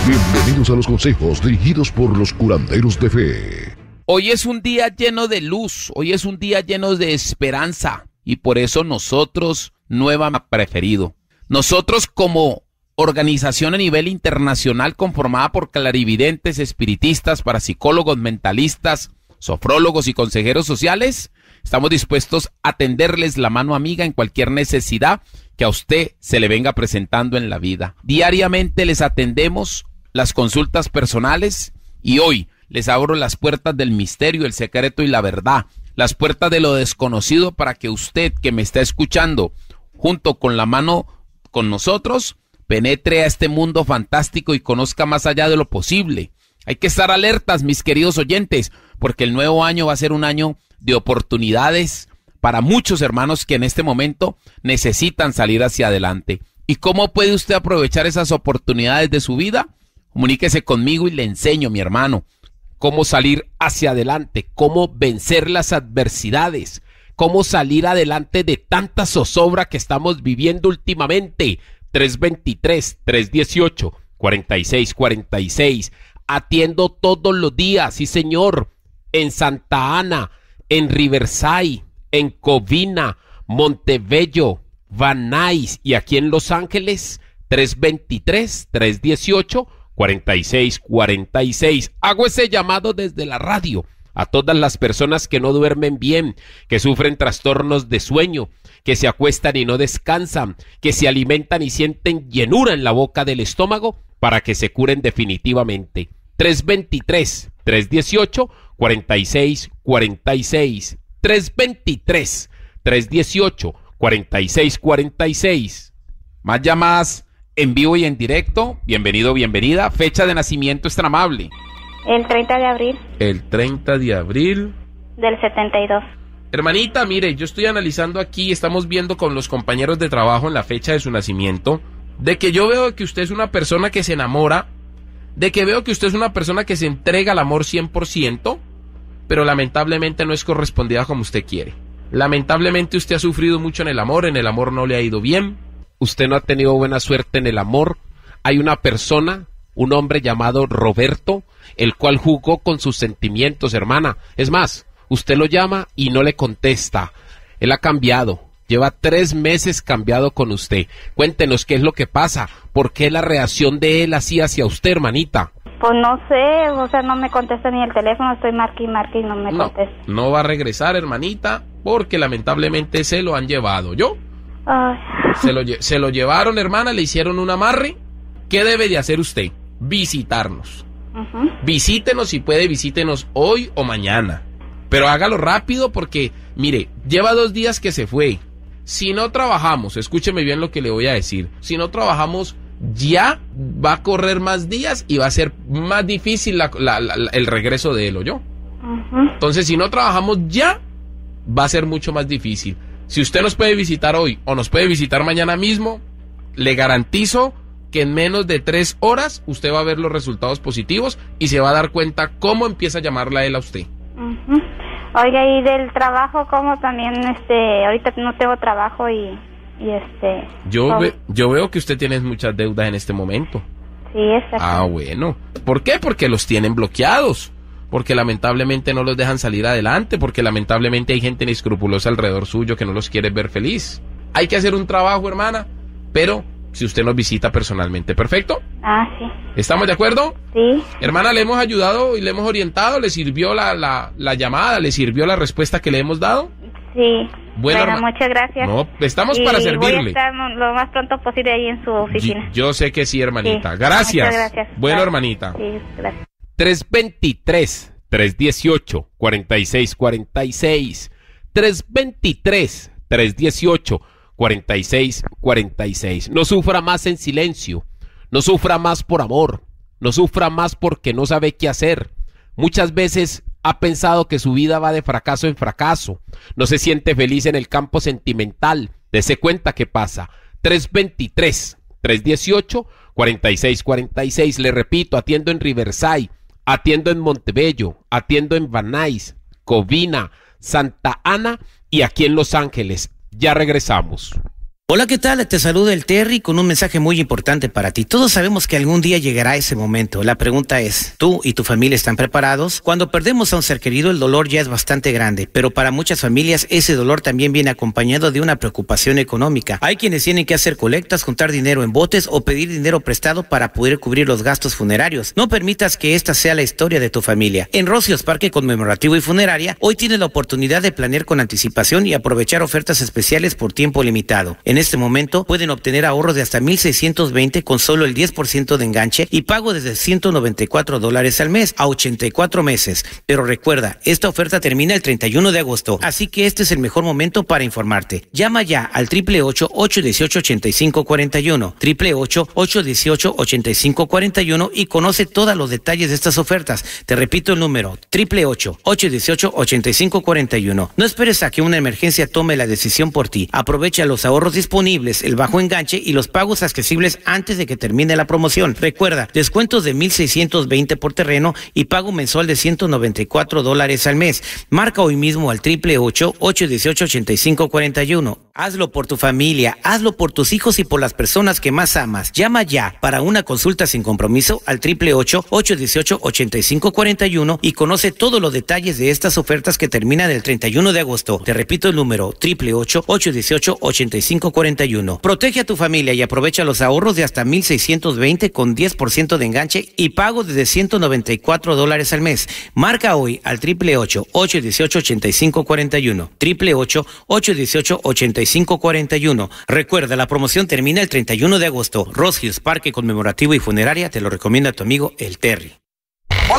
Bienvenidos a los consejos dirigidos por los curanderos de fe. Hoy es un día lleno de luz, hoy es un día lleno de esperanza y por eso nosotros, Nueva Preferido, nosotros como organización a nivel internacional conformada por clarividentes, espiritistas, parapsicólogos, mentalistas, sofrólogos y consejeros sociales, estamos dispuestos a tenderles la mano amiga en cualquier necesidad que a usted se le venga presentando en la vida. Diariamente les atendemos las consultas personales y hoy les abro las puertas del misterio, el secreto y la verdad, las puertas de lo desconocido para que usted que me está escuchando, junto con la mano con nosotros, penetre a este mundo fantástico y conozca más allá de lo posible. Hay que estar alertas, mis queridos oyentes, porque el nuevo año va a ser un año de oportunidades para muchos hermanos que en este momento necesitan salir hacia adelante. ¿Y cómo puede usted aprovechar esas oportunidades de su vida? Comuníquese conmigo y le enseño, mi hermano, cómo salir hacia adelante, cómo vencer las adversidades, cómo salir adelante de tanta zozobra que estamos viviendo últimamente. 323-318-4646. Atiendo todos los días, sí señor, en Santa Ana, en Riverside, en Covina, Montebello, Van Nuys y aquí en Los Ángeles, 323-318-4646. Hago ese llamado desde la radio a todas las personas que no duermen bien, que sufren trastornos de sueño, que se acuestan y no descansan, que se alimentan y sienten llenura en la boca del estómago, para que se curen definitivamente. 323-318-4646. 323-318-4646. Más llamadas en vivo y en directo. Bienvenido, bienvenida. Fecha de nacimiento es tan amable. El 30 de abril. El 30 de abril. Del 72. Hermanita, mire, yo estoy analizando aquí, estamos viendo con los compañeros de trabajo en la fecha de su nacimiento, de que yo veo que usted es una persona que se enamora, de que veo que usted es una persona que se entrega al amor 100%, pero lamentablemente no es correspondida como usted quiere. Lamentablemente usted ha sufrido mucho en el amor no le ha ido bien, usted no ha tenido buena suerte en el amor. Hay una persona, un hombre llamado Roberto, el cual jugó con sus sentimientos, hermana. Es más, usted lo llama y no le contesta. Él ha cambiado. Lleva 3 meses cambiado con usted. Cuéntenos qué es lo que pasa. ¿Por qué la reacción de él así hacia usted, hermanita? Pues no sé, o sea, no me contesta ni el teléfono, estoy marque y marque y no me contesta. No va a regresar, hermanita, porque lamentablemente se lo han llevado. ¿Yo? Ay. Se lo llevaron, hermana, le hicieron un amarre. ¿Qué debe de hacer usted? Visitarnos. Visítenos, si puede, visítenos hoy o mañana. Pero hágalo rápido porque, mire, lleva 2 días que se fue. Si no trabajamos, escúcheme bien lo que le voy a decir, si no trabajamos ya va a correr más días y va a ser más difícil el regreso de él, ¿o yo? Entonces, si no trabajamos ya, va a ser mucho más difícil. Si usted nos puede visitar hoy o nos puede visitar mañana mismo, le garantizo que en menos de 3 horas usted va a ver los resultados positivos y se va a dar cuenta cómo empieza a llamarla él a usted. Oiga, y del trabajo, como también, ahorita no tengo trabajo y Yo veo que usted tiene muchas deudas en este momento. Sí, exacto. Ah, bueno. ¿Por qué? Porque los tienen bloqueados. Porque lamentablemente no los dejan salir adelante. Porque lamentablemente hay gente inescrupulosa alrededor suyo que no los quiere ver feliz. Hay que hacer un trabajo, hermana. Pero si usted nos visita personalmente, ¿perfecto? Ah, sí. ¿Estamos de acuerdo? Sí. Hermana, le hemos ayudado y le hemos orientado. ¿Le sirvió la llamada? ¿Le sirvió la respuesta que le hemos dado? Sí. Bueno, muchas gracias. No, estamos para servirle. Voy a estar lo más pronto posible ahí en su oficina. Yo sé que sí, hermanita. Sí. Gracias. Muchas gracias. Bueno, Bye. hermanita. Sí, gracias. 323-318-4646. 323-318-4646. No sufra más en silencio. No sufra más por amor. No sufra más porque no sabe qué hacer. Muchas veces ha pensado que su vida va de fracaso en fracaso. No se siente feliz en el campo sentimental. Dese cuenta qué pasa. 323-318-4646. Le repito, atiendo en Riverside, atiendo en Montebello, atiendo en Van Nuys, Covina, Santa Ana y aquí en Los Ángeles. Ya regresamos. Hola, ¿qué tal? Te saluda el Terry con un mensaje muy importante para ti. Todos sabemos que algún día llegará ese momento. La pregunta es, ¿tú y tu familia están preparados? Cuando perdemos a un ser querido, el dolor ya es bastante grande, pero para muchas familias ese dolor también viene acompañado de una preocupación económica. Hay quienes tienen que hacer colectas, juntar dinero en botes o pedir dinero prestado para poder cubrir los gastos funerarios. No permitas que esta sea la historia de tu familia. En Rocios Parque Conmemorativo y Funeraria, hoy tienes la oportunidad de planear con anticipación y aprovechar ofertas especiales por tiempo limitado. En este momento pueden obtener ahorros de hasta $1,620 con solo el 10% de enganche y pago desde $194 al mes a 84 meses. Pero recuerda, esta oferta termina el 31 de agosto, así que este es el mejor momento para informarte. Llama ya al 888-818-8541, 888-818-8541 y conoce todos los detalles de estas ofertas. Te repito el número, 888-818-8541. No esperes a que una emergencia tome la decisión por ti. Aprovecha los ahorros disponibles, el bajo enganche y los pagos accesibles antes de que termine la promoción. Recuerda, descuentos de $1,620 por terreno y pago mensual de $194 al mes. Marca hoy mismo al 888-818-8541. Hazlo por tu familia, hazlo por tus hijos y por las personas que más amas. Llama ya para una consulta sin compromiso al 888-818-8541 y conoce todos los detalles de estas ofertas que terminan el 31 de agosto. Te repito el número, 888-818-8541. Protege a tu familia y aprovecha los ahorros de hasta $1,620 con 10% de enganche y pago desde $194 al mes. Marca hoy al 888-818-8541. 888-818-8541. Recuerda, la promoción termina el 31 de agosto. Rocios Parque Conmemorativo y Funeraria te lo recomienda tu amigo el Terry.